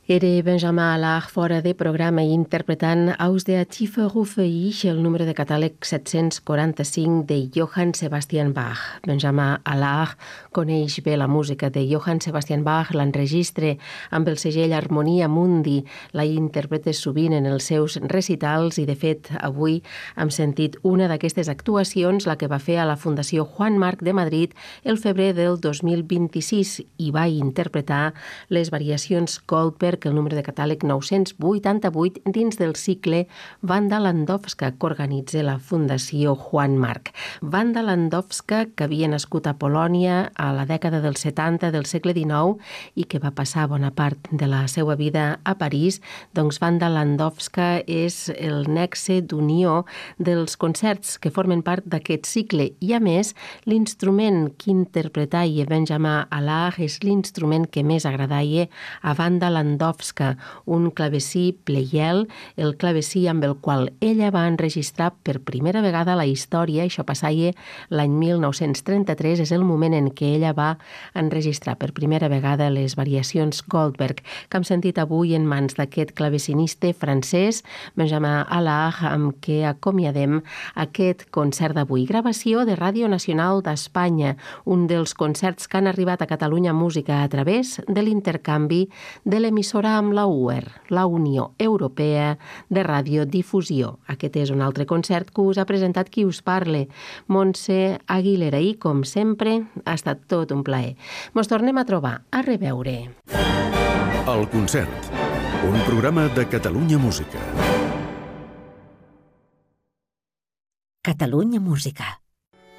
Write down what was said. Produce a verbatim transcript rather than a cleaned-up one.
Era Benjamin Allard fora de programa interpretant Aus der Tiefe rufe ich, el número de catàleg set-cents quaranta-cinc de Johann Sebastian Bach. Benjamin Allard coneix bé la música de Johann Sebastian Bach, l'enregistre amb el segell Harmonia Mundi, la interpreta sovint en els seus recitals i, de fet, avui hem sentit una d'aquestes actuacions, la que va fer a la Fundació Juan March de Madrid el febrer del dos mil vint-i-sis i va interpretar les variacions Goldberg, el número de catàleg nou-cents vuitanta-vuit dins del cicle Wanda Landowska que organitza la Fundació Juan March. Wanda Landowska, que havia nascut a Polònia a la dècada dels setanta del segle dinou i que va passar bona part de la seva vida a París, doncs Wanda Landowska és el nexe d'unió dels concerts que formen part d'aquest cicle i, a més, l'instrument que interpretaia Benjamin Allard és l'instrument que més agradaia a Wanda Landowska, un clavecí Pleyel, el clavecí amb el qual ella va enregistrar per primera vegada la història. Això passava l'any mil nou-cents trenta-tres, és el moment en què ella va enregistrar per primera vegada les variacions Goldberg, que hem sentit avui en mans d'aquest clavecinista francès, Benjamin Allard, amb què acomiadem aquest concert d'avui. Gravació de Ràdio Nacional d'Espanya, un dels concerts que han arribat a Catalunya Música a través de l'intercanvi de l'emissora amb la U E R, la Unió Europea de Radiodifusió. Aquest és un altre concert que us ha presentat qui us parle, Montse Aguilera, i com sempre ha estat tot un plaer. Mos tornem a trobar. A reveure. El concert, un programa de Catalunya Música. Catalunya Música.